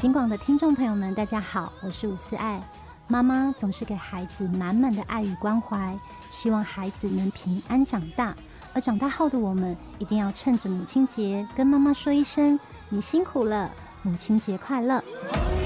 金广的听众朋友们，大家好，我是吴思爱。妈妈总是给孩子满满的爱与关怀，希望孩子能平安长大。而长大后的我们，一定要趁着母亲节跟妈妈说一声：你辛苦了，母亲节快乐。